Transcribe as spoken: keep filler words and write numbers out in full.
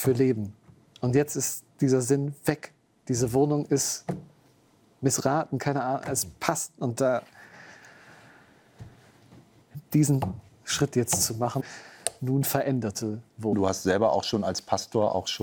für Leben. Und jetzt ist dieser Sinn weg. Diese Wohnung ist missraten, keine Ahnung, es passt. Und da diesen Schritt jetzt zu machen, nun veränderte Wohnung. Du hast selber auch schon als Pastor auch schon